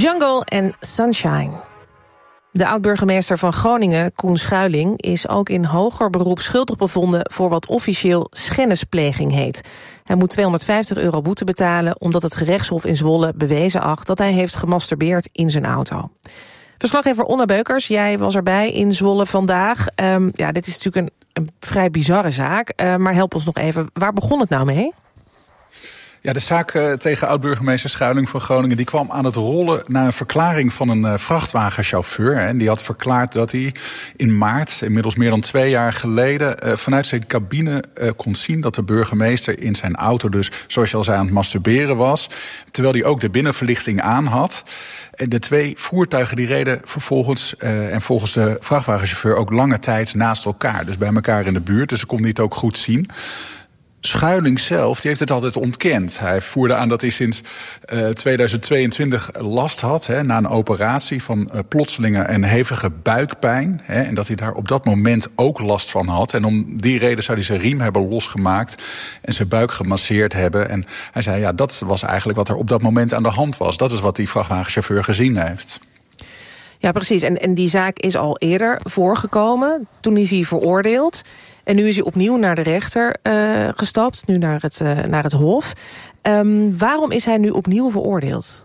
Jungle en Sunshine. De oud-burgemeester van Groningen, Koen Schuiling, is ook in hoger beroep schuldig bevonden voor wat officieel schennispleging heet. Hij moet €250 boete betalen omdat het gerechtshof in Zwolle bewezen acht dat hij heeft gemasturbeerd in zijn auto. Verslaggever Onna Beukers, jij was erbij in Zwolle vandaag. Dit is natuurlijk een vrij bizarre zaak, maar help ons nog even. Waar begon het nou mee? Ja, de zaak tegen oud-burgemeester Schuiling van Groningen die kwam aan het rollen na een verklaring van een vrachtwagenchauffeur. En die had verklaard dat hij in maart, inmiddels meer dan 2 jaar geleden, vanuit zijn cabine kon zien dat de burgemeester in zijn auto dus, zoals je al zei, aan het masturberen was. Terwijl hij ook de binnenverlichting aan had. En de 2 voertuigen die reden vervolgens, en volgens de vrachtwagenchauffeur ook lange tijd naast elkaar. Dus bij elkaar in de buurt, dus ze kon hij het ook goed zien. Schuiling zelf die heeft het altijd ontkend. Hij voerde aan dat hij sinds 2022 last had, na een operatie van plotselinge en hevige buikpijn. En dat hij daar op dat moment ook last van had. En om die reden zou hij zijn riem hebben losgemaakt en zijn buik gemasseerd hebben. En hij zei, ja, dat was eigenlijk wat er op dat moment aan de hand was. Dat is wat die vrachtwagenchauffeur gezien heeft. Ja, precies. En die zaak is al eerder voorgekomen. Toen is hij veroordeeld. En nu is hij opnieuw naar de rechter gestapt, nu naar het Hof. Waarom is hij nu opnieuw veroordeeld?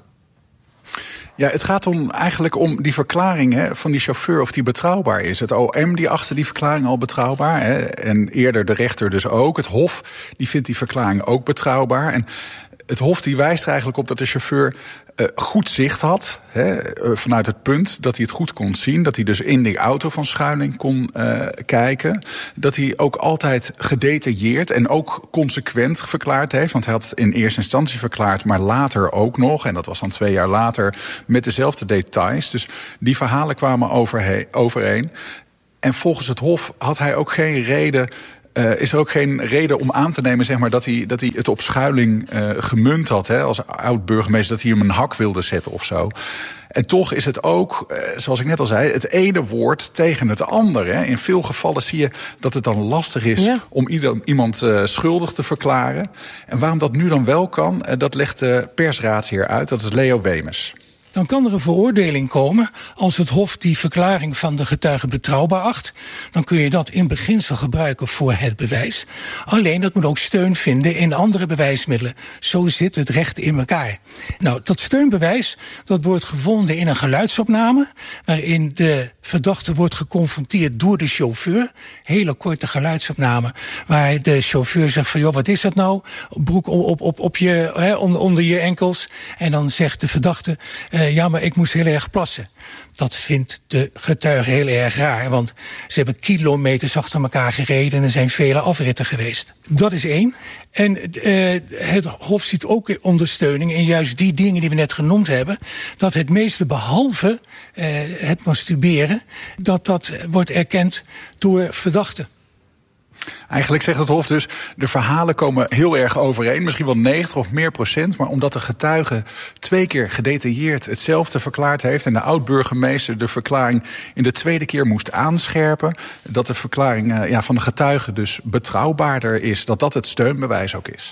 Ja, het gaat eigenlijk om die verklaring van die chauffeur of die betrouwbaar is. Het OM die achter die verklaring al betrouwbaar. En eerder de rechter dus ook. Het Hof die vindt die verklaring ook betrouwbaar. En het Hof die wijst er eigenlijk op dat de chauffeur goed zicht had. Vanuit het punt dat hij het goed kon zien. Dat hij dus in die auto van Schuiling kon kijken. Dat hij ook altijd gedetailleerd en ook consequent verklaard heeft. Want hij had het in eerste instantie verklaard, maar later ook nog. En dat was dan 2 jaar later met dezelfde details. Dus die verhalen kwamen overeen. En volgens het Hof had hij ook geen reden. Is er ook geen reden om aan te nemen, zeg maar, dat hij het op Schuiling gemunt had, als oud-burgemeester, dat hij hem een hak wilde zetten of zo. En toch is het ook, zoals ik net al zei, het ene woord tegen het andere. In veel gevallen zie je dat het dan lastig is om iemand schuldig te verklaren. En waarom dat nu dan wel kan, dat legt de persraadsheer uit. Dat is Leo Wemers. Dan kan er een veroordeling komen als het Hof die verklaring van de getuige betrouwbaar acht. Dan kun je dat in beginsel gebruiken voor het bewijs. Alleen dat moet ook steun vinden in andere bewijsmiddelen. Zo zit het recht in elkaar. Nou, dat steunbewijs dat wordt gevonden in een geluidsopname, waarin de verdachte wordt geconfronteerd door de chauffeur. Hele korte geluidsopname, waar de chauffeur zegt van, joh, wat is dat nou? Broek op je, onder je enkels. En dan zegt de verdachte, ja, maar ik moest heel erg plassen. Dat vindt de getuige heel erg raar, want ze hebben kilometers achter elkaar gereden en er zijn vele afritten geweest. Dat is 1. En het Hof ziet ook ondersteuning in juist die dingen die we net genoemd hebben, dat het meeste behalve het masturberen, dat wordt erkend door verdachten. Eigenlijk zegt het Hof dus, de verhalen komen heel erg overeen. Misschien wel 90 of meer procent. Maar omdat de getuige 2 keer gedetailleerd hetzelfde verklaard heeft, en de oud-burgemeester de verklaring in de 2e keer moest aanscherpen, dat de verklaring van de getuige dus betrouwbaarder is. Dat het steunbewijs ook is.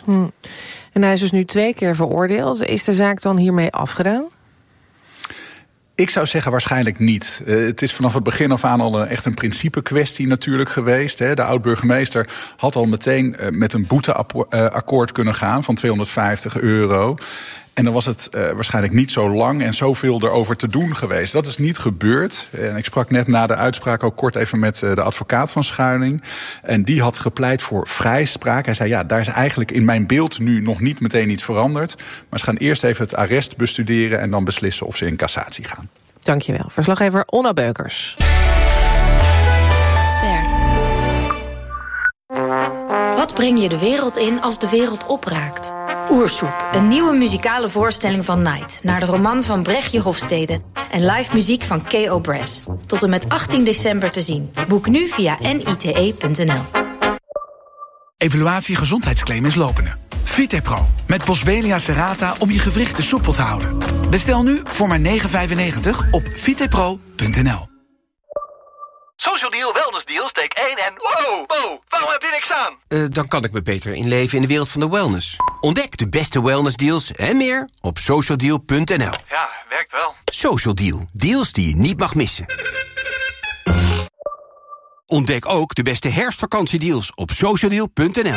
En hij is dus nu 2 keer veroordeeld. Is de zaak dan hiermee afgedaan? Ik zou zeggen waarschijnlijk niet. Het is vanaf het begin af aan al echt een principe kwestie natuurlijk geweest. De oud-burgemeester had al meteen met een boeteakkoord kunnen gaan van €250. En dan was het waarschijnlijk niet zo lang en zoveel erover te doen geweest. Dat is niet gebeurd. En ik sprak net na de uitspraak ook kort even met de advocaat van Schuiling. En die had gepleit voor vrijspraak. Hij zei, ja, daar is eigenlijk in mijn beeld nu nog niet meteen iets veranderd. Maar ze gaan eerst even het arrest bestuderen en dan beslissen of ze in cassatie gaan. Dankjewel. Verslaggever Onna Beukers. Wat breng je de wereld in als de wereld opraakt? Oersoep, een nieuwe muzikale voorstelling van Night, naar de roman van Brechtje Hofstede en live muziek van K.O. Brass. Tot en met 18 december te zien. Boek nu via nite.nl. Evaluatie gezondheidsclaim is lopende. Vitepro, met Boswellia serrata om je gewrichten soepel te houden. Bestel nu voor maar €9,95 op vitepro.nl. Social Deal, Wellness Deal, steek 1 en... Wow, waarom heb je niks aan? Dan kan ik me beter inleven in de wereld van de wellness. Ontdek de beste wellnessdeals en meer op socialdeal.nl. Ja, werkt wel. Social Deal. Deals die je niet mag missen. Ontdek ook de beste herfstvakantiedeals op socialdeal.nl.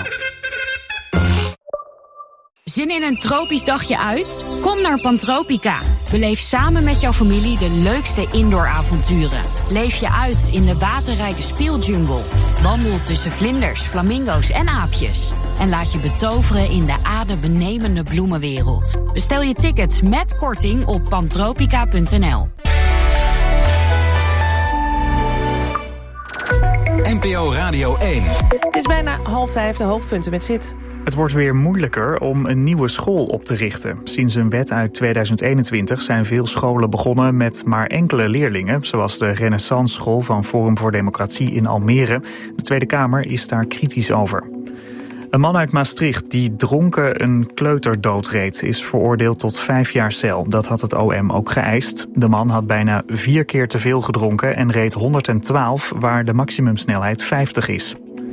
Zin in een tropisch dagje uit? Kom naar Pantropica. Beleef samen met jouw familie de leukste indooravonturen. Leef je uit in de waterrijke speeljungle. Wandel tussen vlinders, flamingo's en aapjes. En laat je betoveren in de adembenemende bloemenwereld. Bestel je tickets met korting op pantropica.nl. NPO Radio 1. Het is bijna 4:30, de hoofdpunten met Sid. Het wordt weer moeilijker om een nieuwe school op te richten. Sinds een wet uit 2021 zijn veel scholen begonnen met maar enkele leerlingen, zoals de Renaissance School van Forum voor Democratie in Almere. De Tweede Kamer is daar kritisch over. Een man uit Maastricht die dronken een kleuter doodreed is veroordeeld tot 5 jaar cel. Dat had het OM ook geëist. De man had bijna 4 keer te veel gedronken en reed 112, waar de maximumsnelheid 50 is.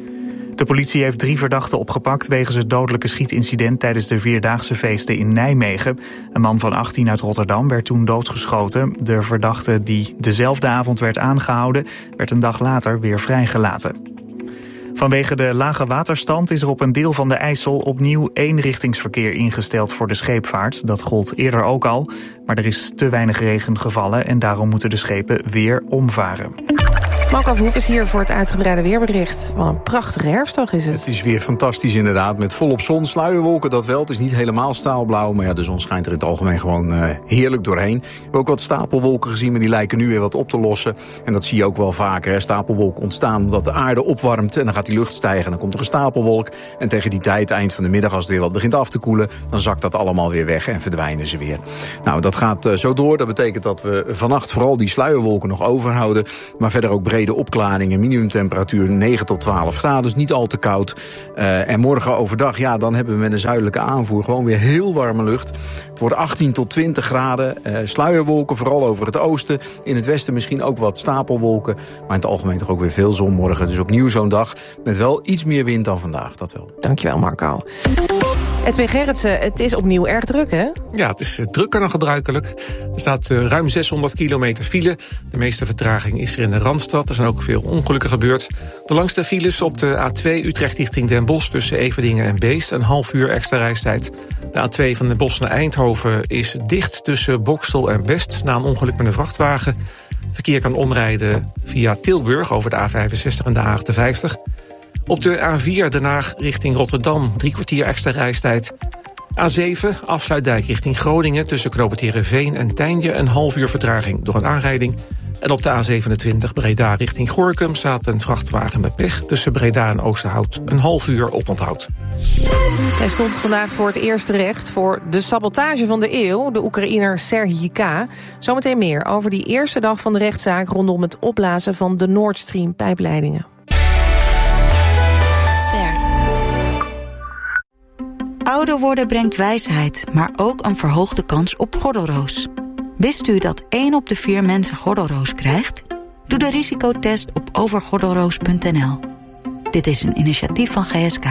De politie heeft 3 verdachten opgepakt wegens het dodelijke schietincident tijdens de Vierdaagse feesten in Nijmegen. Een man van 18 uit Rotterdam werd toen doodgeschoten. De verdachte die dezelfde avond werd aangehouden, werd een dag later weer vrijgelaten. Vanwege de lage waterstand is er op een deel van de IJssel opnieuw eenrichtingsverkeer ingesteld voor de scheepvaart. Dat gold eerder ook al, maar er is te weinig regen gevallen en daarom moeten de schepen weer omvaren. Marco Verhoef is hier voor het uitgebreide weerbericht. Wat een prachtige herfstdag is het. Het is weer fantastisch inderdaad, met volop zon, sluierwolken, dat wel. Het is niet helemaal staalblauw, maar ja, de zon schijnt er in het algemeen gewoon heerlijk doorheen. We hebben ook wat stapelwolken gezien, maar die lijken nu weer wat op te lossen. En dat zie je ook wel vaker, hè. Stapelwolken ontstaan omdat de aarde opwarmt en dan gaat die lucht stijgen en dan komt er een stapelwolk. En tegen die tijd, eind van de middag, als het weer wat begint af te koelen, dan zakt dat allemaal weer weg en verdwijnen ze weer. Nou, dat gaat zo door. Dat betekent dat we vannacht vooral die sluierwolken nog overhouden, maar verder ook brede opklaringen, minimumtemperatuur 9 tot 12 graden, dus niet al te koud. En morgen overdag, ja, dan hebben we met een zuidelijke aanvoer gewoon weer heel warme lucht. Het wordt 18 tot 20 graden, sluierwolken, vooral over het oosten. In het westen misschien ook wat stapelwolken, maar in het algemeen toch ook weer veel zon morgen. Dus opnieuw zo'n dag met wel iets meer wind dan vandaag, dat wel. Dankjewel, Marco. Edwin Gerritsen, het is opnieuw erg druk, hè? Ja, het is drukker dan gebruikelijk. Er staat ruim 600 kilometer file. De meeste vertraging is er in de Randstad. Er zijn ook veel ongelukken gebeurd. De langste files op de A2 Utrecht richting Den Bosch tussen Everdingen en Beest. Een half uur extra reistijd. De A2 van Den Bosch naar Eindhoven is dicht tussen Bokstel en Best na een ongeluk met een vrachtwagen. Verkeer kan omrijden via Tilburg over de A65 en de A58. Op de A4 Den Haag richting Rotterdam 3 kwartier extra reistijd. A7 Afsluitdijk richting Groningen tussen Knoopend Heerenveen en Tijnje een half uur vertraging door een aanrijding. En op de A27 Breda richting Gorinchem staat een vrachtwagen met pech tussen Breda en Oosterhout een half uur oponthoud. Hij stond vandaag voor het eerst terecht voor de sabotage van de eeuw, de Oekraïner Serhij K. Zometeen meer over die eerste dag van de rechtszaak rondom het opblazen van de Nord Stream pijpleidingen. Ouder worden brengt wijsheid, maar ook een verhoogde kans op gordelroos. Wist u dat 1 op de 4 mensen gordelroos krijgt? Doe de risicotest op overgordelroos.nl. Dit is een initiatief van GSK.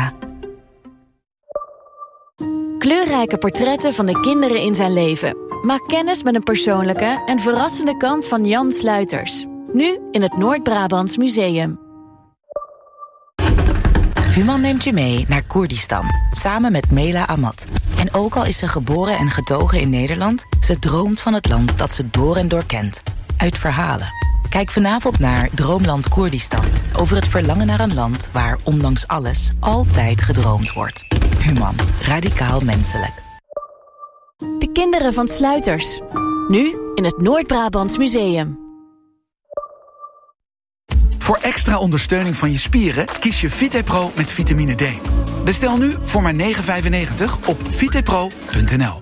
Kleurrijke portretten van de kinderen in zijn leven. Maak kennis met een persoonlijke en verrassende kant van Jan Sluiters. Nu in het Noord-Brabants Museum. Human neemt je mee naar Koerdistan, samen met Mela Ahmad. En ook al is ze geboren en getogen in Nederland, ze droomt van het land dat ze door en door kent. Uit verhalen. Kijk vanavond naar Droomland Koerdistan. Over het verlangen naar een land waar, ondanks alles, altijd gedroomd wordt. Human. Radicaal menselijk. De kinderen van Sluiters. Nu in het Noord-Brabants Museum. Voor extra ondersteuning van je spieren kies je VitePro met vitamine D. Bestel nu voor maar €9,95 op vitepro.nl.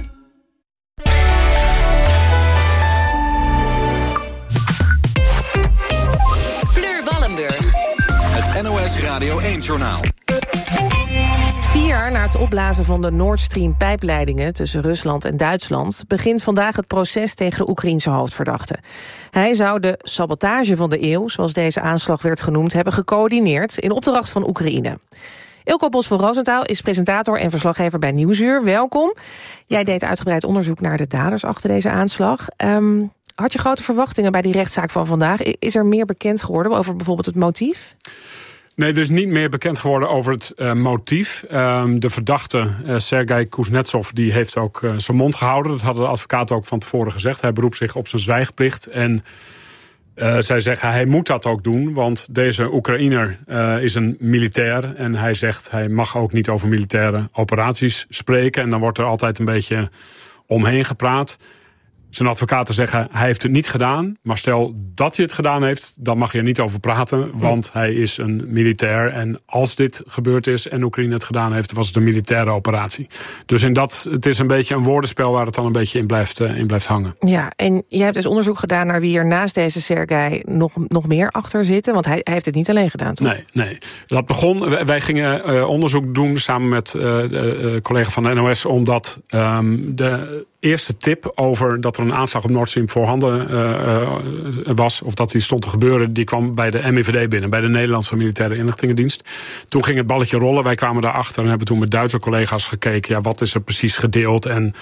Fleur Wallenburg. Het NOS Radio 1-journaal. 4 jaar na het opblazen van de Nord Stream pijpleidingen tussen Rusland en Duitsland begint vandaag het proces tegen de Oekraïense hoofdverdachte. Hij zou de sabotage van de eeuw, zoals deze aanslag werd genoemd, hebben gecoördineerd in opdracht van Oekraïne. Ilko Bos van Roosentaal is presentator en verslaggever bij Nieuwsuur. Welkom. Jij deed uitgebreid onderzoek naar de daders achter deze aanslag. Had je grote verwachtingen bij die rechtszaak van vandaag? Is er meer bekend geworden over bijvoorbeeld het motief? Nee, er is niet meer bekend geworden over het motief. De verdachte, Sergei Kuznetsov, die heeft ook zijn mond gehouden. Dat hadden de advocaten ook van tevoren gezegd. Hij beroept zich op zijn zwijgplicht. En zij zeggen, hij moet dat ook doen. Want deze Oekraïner is een militair. En hij zegt, hij mag ook niet over militaire operaties spreken. En dan wordt er altijd een beetje omheen gepraat. Zijn advocaten zeggen, hij heeft het niet gedaan. Maar stel dat hij het gedaan heeft, dan mag je er niet over praten. Want hij is een militair. En als dit gebeurd is en Oekraïne het gedaan heeft, was het een militaire operatie. Dus het is een beetje een woordenspel waar het dan een beetje in blijft hangen. Ja, en jij hebt dus onderzoek gedaan naar wie er naast deze Sergei nog meer achter zitten. Want hij heeft het niet alleen gedaan, toch? Nee. Dat begon, wij gingen onderzoek doen samen met collega van de NOS. Omdat de eerste tip over dat er een aanslag op Nord Stream voorhanden was, of dat die stond te gebeuren, die kwam bij de MIVD binnen, bij de Nederlandse Militaire Inlichtingendienst. Toen ging het balletje rollen, wij kwamen daarachter en hebben toen met Duitse collega's gekeken, ja, wat is er precies gedeeld en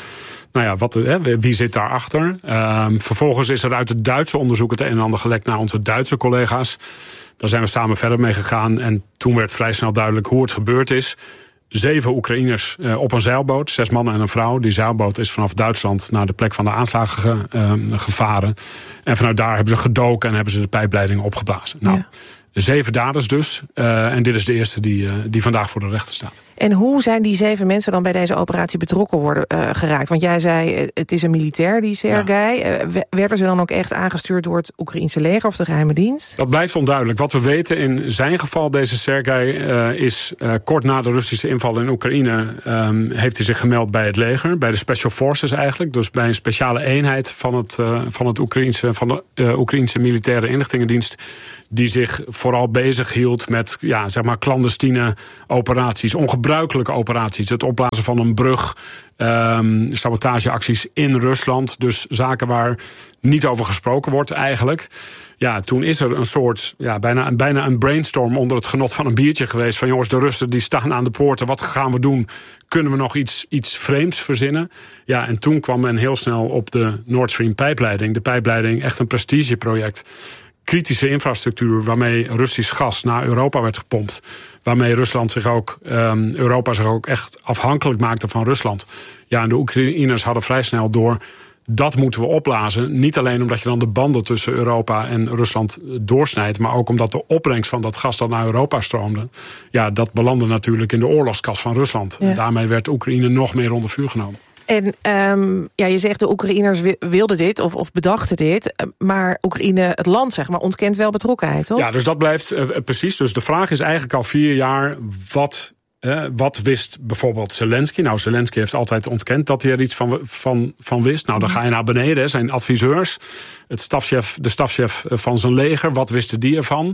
wie zit daarachter. Vervolgens is er uit het Duitse onderzoek het een en ander gelekt naar onze Duitse collega's. Daar zijn we samen verder mee gegaan en toen werd vrij snel duidelijk hoe het gebeurd is. 7 Oekraïners op een zeilboot, 6 mannen en een vrouw. Die zeilboot is vanaf Duitsland naar de plek van de aanslagen gevaren. En vanuit daar hebben ze gedoken en hebben ze de pijpleiding opgeblazen. Nou, 7 daders dus. En dit is de eerste die vandaag voor de rechter staat. En hoe zijn die 7 mensen dan bij deze operatie betrokken geraakt? Want jij zei, het is een militair, die Sergei. Ja. Werden ze dan ook echt aangestuurd door het Oekraïense leger of de geheime dienst? Dat blijft onduidelijk. Wat we weten in zijn geval, deze Sergei, is kort na de Russische inval in Oekraïne heeft hij zich gemeld bij het leger, bij de Special Forces eigenlijk. Dus bij een speciale eenheid van de Oekraïense militaire inlichtingendienst, die zich vooral bezig hield met clandestine operaties, ongebruikelijke operaties. Het opblazen van een brug, sabotageacties in Rusland. Dus zaken waar niet over gesproken wordt eigenlijk. Ja, toen is er een soort, bijna een brainstorm onder het genot van een biertje geweest. Van jongens, de Russen die staan aan de poorten, wat gaan we doen? Kunnen we nog iets vreemds verzinnen? Ja, en toen kwam men heel snel op de Nord Stream pijpleiding. De pijpleiding, echt een prestigeproject. Kritische infrastructuur waarmee Russisch gas naar Europa werd gepompt. Waarmee Europa zich ook echt afhankelijk maakte van Rusland. Ja, en de Oekraïners hadden vrij snel door, dat moeten we opblazen. Niet alleen omdat je dan de banden tussen Europa en Rusland doorsnijdt, maar ook omdat de opbrengst van dat gas dat naar Europa stroomde, ja, dat belandde natuurlijk in de oorlogskas van Rusland. Ja. En daarmee werd Oekraïne nog meer onder vuur genomen. En je zegt de Oekraïners wilden dit of bedachten dit, maar Oekraïne, het land ontkent wel betrokkenheid, toch? Ja, dus dat blijft precies. Dus de vraag is eigenlijk al 4 jaar, wat wist bijvoorbeeld Zelensky? Nou, Zelensky heeft altijd ontkend dat hij er iets van wist. Nou, dan ga je naar beneden, zijn adviseurs, de stafchef van zijn leger, wat wisten die ervan?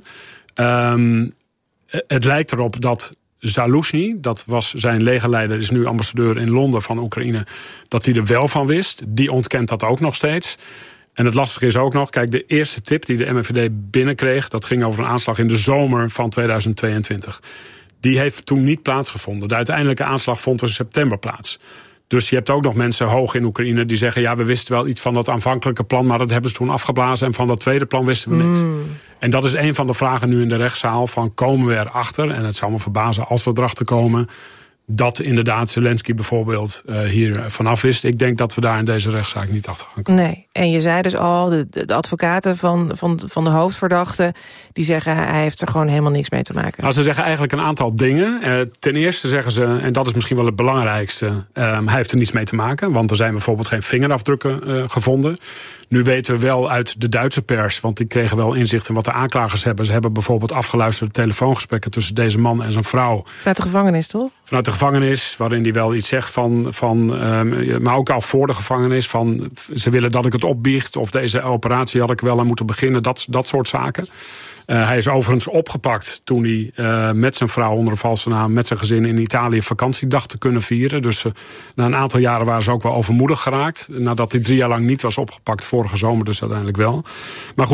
Het lijkt erop dat Zaluzhny, dat was zijn legerleider, is nu ambassadeur in Londen van Oekraïne, dat hij er wel van wist. Die ontkent dat ook nog steeds. En het lastige is ook nog, kijk, de eerste tip die de MIVD binnenkreeg, dat ging over een aanslag in de zomer van 2022. Die heeft toen niet plaatsgevonden. De uiteindelijke aanslag vond in september plaats. Dus je hebt ook nog mensen hoog in Oekraïne die zeggen, ja, we wisten wel iets van dat aanvankelijke plan, maar dat hebben ze toen afgeblazen en van dat tweede plan wisten we niks. En dat is een van de vragen nu in de rechtszaal, van komen we erachter? En het zou me verbazen als we erachter komen dat inderdaad Zelensky bijvoorbeeld hier vanaf wist. Ik denk dat we daar in deze rechtszaak niet achter gaan komen. Nee, en je zei dus al, de advocaten van de hoofdverdachte, die zeggen hij heeft er gewoon helemaal niks mee te maken. Nou, ze zeggen eigenlijk een aantal dingen. Ten eerste zeggen ze, en dat is misschien wel het belangrijkste, hij heeft er niets mee te maken, want er zijn bijvoorbeeld geen vingerafdrukken gevonden. Nu weten we wel uit de Duitse pers, want die kregen wel inzicht in wat de aanklagers hebben. Ze hebben bijvoorbeeld afgeluisterde telefoongesprekken tussen deze man en zijn vrouw. Vanuit de gevangenis, toch? Vanuit de gevangenis, waarin hij wel iets zegt maar ook al voor de gevangenis, van ze willen dat ik het opbiecht, of deze operatie had ik wel aan moeten beginnen, dat soort zaken. Hij is overigens opgepakt toen hij met zijn vrouw onder een valse naam, met zijn gezin in Italië vakantie dacht te kunnen vieren. Dus na een aantal jaren waren ze ook wel overmoedig geraakt. Nadat hij 3 jaar lang niet was opgepakt, vorige zomer dus uiteindelijk wel. Maar goed,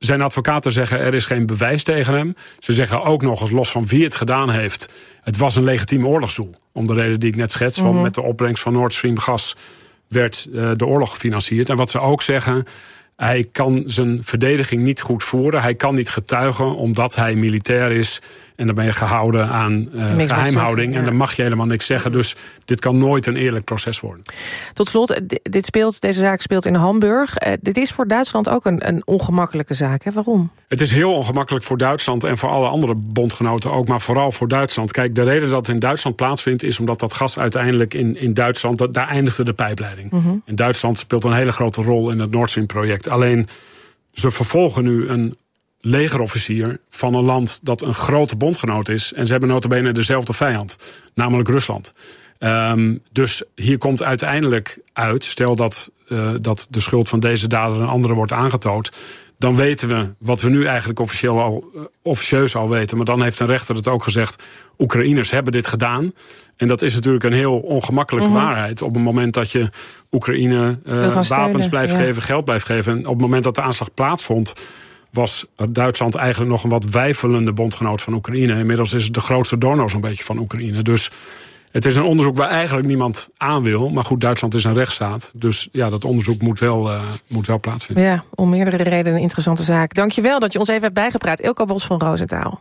Zijn advocaten zeggen er is geen bewijs tegen hem. Ze zeggen ook nog eens, los van wie het gedaan heeft, het was een legitiem oorlogsdoel. Om de reden die ik net schets, want met de opbrengst van Nord Stream gas werd de oorlog gefinancierd. En wat ze ook zeggen, hij kan zijn verdediging niet goed voeren. Hij kan niet getuigen omdat hij militair is. En dan ben je gehouden aan geheimhouding. En dan mag je helemaal niks zeggen. Dus dit kan nooit een eerlijk proces worden. Tot slot, deze zaak speelt in Hamburg. Dit is voor Duitsland ook een ongemakkelijke zaak. Hè? Waarom? Het is heel ongemakkelijk voor Duitsland en voor alle andere bondgenoten ook. Maar vooral voor Duitsland. Kijk, de reden dat het in Duitsland plaatsvindt is omdat dat gas uiteindelijk in Duitsland, daar eindigde de pijpleiding. En Duitsland speelt een hele grote rol in het Nord Stream project. Alleen, ze vervolgen nu een legerofficier van een land dat een grote bondgenoot is. En ze hebben nota bene dezelfde vijand, namelijk Rusland. Dus hier komt uiteindelijk uit, stel dat de schuld van deze dader een andere wordt aangetoond, dan weten we wat we nu eigenlijk officieus al weten. Maar dan heeft een rechter het ook gezegd, Oekraïners hebben dit gedaan. En dat is natuurlijk een heel ongemakkelijke waarheid. Op het moment dat je Oekraïne wapens blijft geven, geld blijft geven. En op het moment dat de aanslag plaatsvond, was Duitsland eigenlijk nog een wat weifelende bondgenoot van Oekraïne. Inmiddels is het de grootste donor zo'n beetje van Oekraïne. Dus het is een onderzoek waar eigenlijk niemand aan wil. Maar goed, Duitsland is een rechtsstaat. Dus ja, dat onderzoek moet wel plaatsvinden. Ja, om meerdere redenen een interessante zaak. Dankjewel dat je ons even hebt bijgepraat. Ilko Bos van Rosendaal.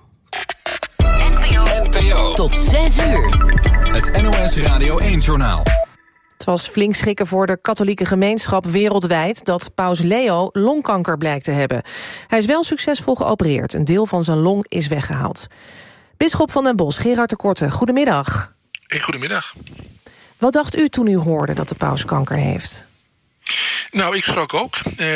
NPO. Tot 6 uur. Het NOS Radio 1-journaal. Het was flink schrikken voor de katholieke gemeenschap wereldwijd dat paus Leo longkanker blijkt te hebben. Hij is wel succesvol geopereerd. Een deel van zijn long is weggehaald. Bisschop van Den Bosch, Gerard de Korte, goedemiddag. Goedemiddag. Wat dacht u toen u hoorde dat de paus kanker heeft? Nou, ik schrok ook.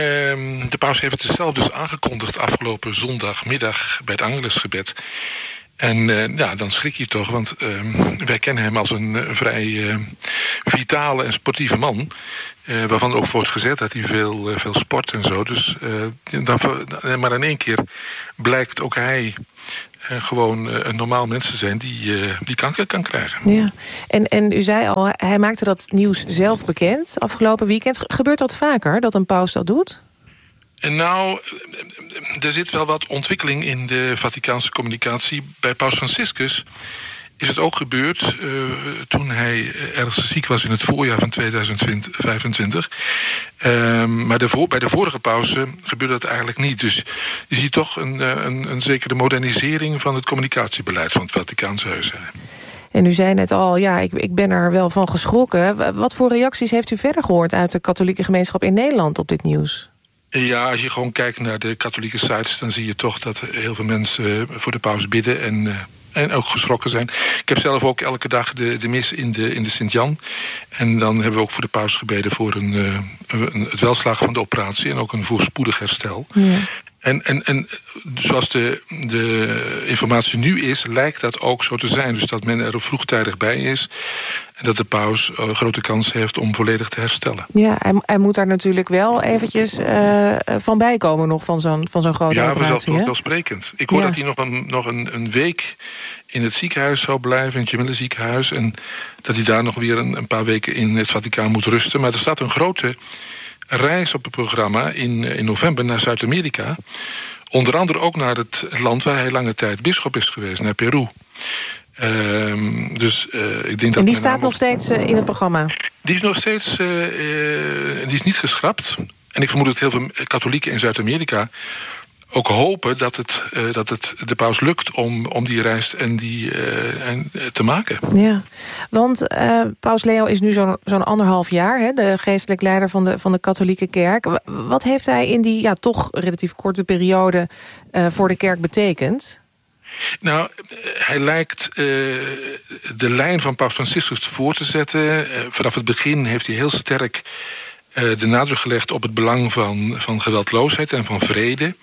De paus heeft het zelf dus aangekondigd afgelopen zondagmiddag bij het Angelusgebed. En dan schrik je toch, want wij kennen hem als een vrij vitale en sportieve man. Waarvan ook wordt gezegd dat hij veel sport en zo. Dus, maar in één keer blijkt ook hij gewoon een normaal mens te zijn die kanker kan krijgen. Ja, en u zei al, hij maakte dat nieuws zelf bekend afgelopen weekend. Gebeurt dat vaker, dat een paus dat doet? Nou, er zit wel wat ontwikkeling in de Vaticaanse communicatie. Bij paus Franciscus is het ook gebeurd toen hij ergens ziek was in het voorjaar van 2025. Maar bij de vorige pausen gebeurde dat eigenlijk niet. Dus je ziet toch een zekere modernisering van het communicatiebeleid van het Vaticaanse huis. En u zei net al, ja, ik ben er wel van geschrokken. Wat voor reacties heeft u verder gehoord uit de katholieke gemeenschap in Nederland op dit nieuws? Ja, als je gewoon kijkt naar de katholieke sites, dan zie je toch dat heel veel mensen voor de paus bidden en ook geschrokken zijn. Ik heb zelf ook elke dag de mis in de Sint-Jan. En dan hebben we ook voor de paus gebeden voor het welslagen van de operatie en ook een voorspoedig herstel. Ja. En zoals de informatie nu is, lijkt dat ook zo te zijn. Dus dat men er vroegtijdig bij is. En dat de paus een grote kans heeft om volledig te herstellen. Ja, hij moet daar natuurlijk wel eventjes van bijkomen nog van zo'n grote operatie. Ja, dat is vanzelfsprekend. Ik hoor dat hij nog een week in het ziekenhuis zou blijven, in het Gemelli ziekenhuis. En dat hij daar nog weer een paar weken in het Vaticaan moet rusten. Maar er staat een grote reis op het programma in november naar Zuid-Amerika. Onder andere ook naar het land waar hij lange tijd bisschop is geweest, naar Peru. Ik denk en die staat nog steeds in het programma? Die is nog steeds die is niet geschrapt. En ik vermoed dat heel veel katholieken in Zuid-Amerika ook hopen dat het de paus lukt om die reis te maken. Ja, want paus Leo is nu zo'n 1,5 jaar, hè, de geestelijk leider van de katholieke kerk. Wat heeft hij in die toch relatief korte periode voor de kerk betekend? Nou, hij lijkt de lijn van paus Franciscus voor te zetten. Vanaf het begin heeft hij heel sterk de nadruk gelegd op het belang van geweldloosheid en van vrede.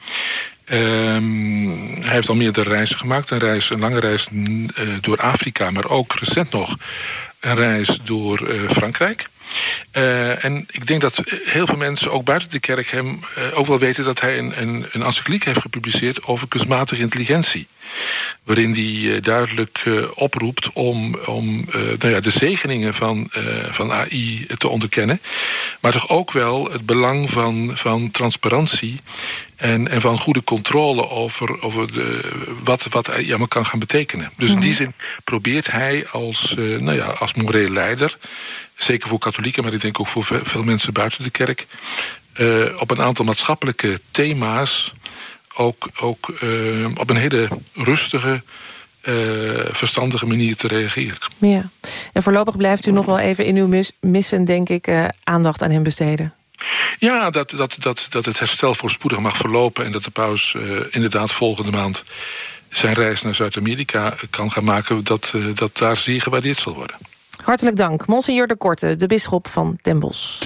Hij heeft al meerdere reizen gemaakt. Een lange reis door Afrika, maar ook recent nog een reis door Frankrijk. En ik denk dat heel veel mensen, ook buiten de kerk, hem ook wel weten dat hij een encycliek heeft gepubliceerd over kunstmatige intelligentie. Waarin hij duidelijk oproept om de zegeningen van AI te onderkennen. Maar toch ook wel het belang van transparantie en van goede controle over wat AI allemaal kan gaan betekenen. Dus in die zin probeert hij als morele leider, zeker voor katholieken, maar ik denk ook voor veel mensen buiten de kerk, op een aantal maatschappelijke thema's ook op een hele rustige, verstandige manier te reageren. Ja. En voorlopig blijft u nog wel even in uw missen, denk ik, aandacht aan hem besteden. Ja, dat het herstel voorspoedig mag verlopen en dat de paus inderdaad volgende maand zijn reis naar Zuid-Amerika kan gaan maken, dat daar zeer gewaardeerd zal worden. Hartelijk dank, Monseigneur de Korte, de bisschop van Den Bosch.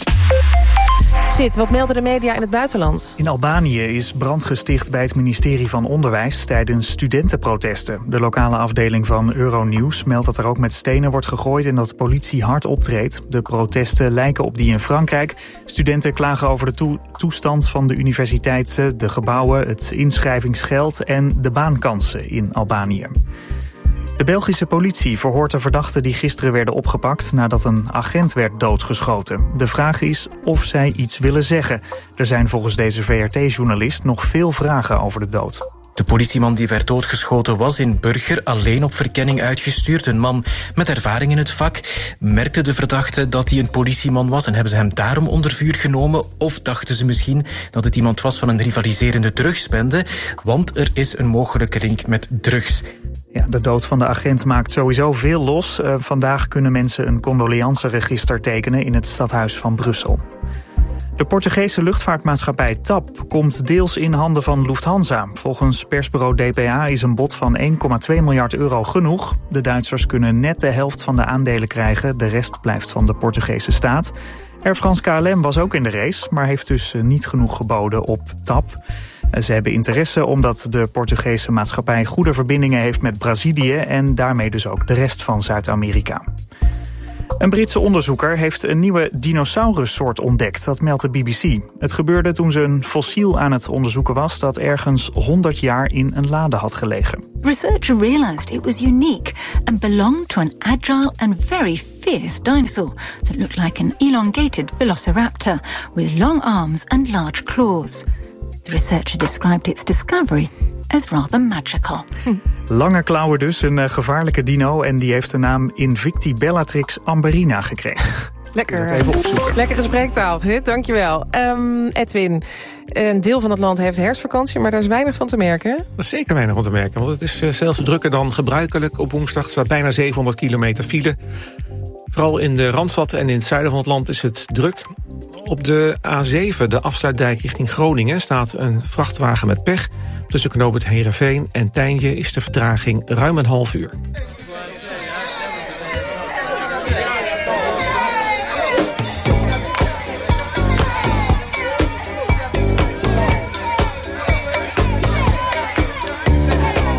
Wat melden de media in het buitenland? In Albanië is brand gesticht bij het ministerie van Onderwijs tijdens studentenprotesten. De lokale afdeling van Euronews meldt dat er ook met stenen wordt gegooid en dat de politie hard optreedt. De protesten lijken op die in Frankrijk. Studenten klagen over de toestand van de universiteiten, de gebouwen, het inschrijvingsgeld en de baankansen in Albanië. De Belgische politie verhoort de verdachten die gisteren werden opgepakt nadat een agent werd doodgeschoten. De vraag is of zij iets willen zeggen. Er zijn volgens deze VRT-journalist nog veel vragen over de dood. De politieman die werd doodgeschoten was in Burger alleen op verkenning uitgestuurd. Een man met ervaring in het vak. Merkte de verdachte dat hij een politieman was en hebben ze hem daarom onder vuur genomen? Of dachten ze misschien dat het iemand was van een rivaliserende drugsbende? Want er is een mogelijke link met drugs. Ja, de dood van de agent maakt sowieso veel los. Vandaag kunnen mensen een condoleanceregister tekenen in het stadhuis van Brussel. De Portugese luchtvaartmaatschappij TAP komt deels in handen van Lufthansa. Volgens persbureau DPA is een bod van 1,2 miljard euro genoeg. De Duitsers kunnen net de helft van de aandelen krijgen. De rest blijft van de Portugese staat. Air France KLM was ook in de race, maar heeft dus niet genoeg geboden op TAP. Ze hebben interesse omdat de Portugese maatschappij goede verbindingen heeft met Brazilië en daarmee dus ook de rest van Zuid-Amerika. Een Britse onderzoeker heeft een nieuwe dinosaurussoort ontdekt, dat meldt de BBC. Het gebeurde toen ze een fossiel aan het onderzoeken was dat ergens 100 jaar in een lade had gelegen. Researcher realized it was unique and belonged to an agile and very fierce dinosaur that looked like an elongated velociraptor with long arms and large claws. The researcher described its discovery as rather magical. Lange klauwen dus, een gevaarlijke dino en die heeft de naam Invictibellatrix amberina gekregen. Lekker. Even opzoeken. Lekkere spreektaal, dankjewel. Edwin, een deel van het land heeft herfstvakantie, maar daar is weinig van te merken. Hè? Er is zeker weinig van te merken, want het is zelfs drukker dan gebruikelijk. Op woensdag staat bijna 700 kilometer file. Vooral in de Randstad en in het zuiden van het land is het druk. Op de A7, de afsluitdijk richting Groningen, staat een vrachtwagen met pech. Tussen knooppunt Heerenveen en Tijnje is de vertraging ruim een half uur.